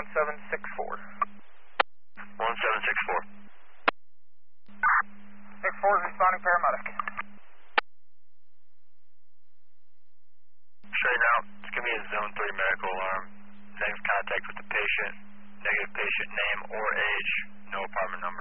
1764. 1764. 64 is responding paramedic. Straighten out. It's going to be a Zone 3 medical alarm. Negative contact with the patient. Negative patient name or age. No apartment number.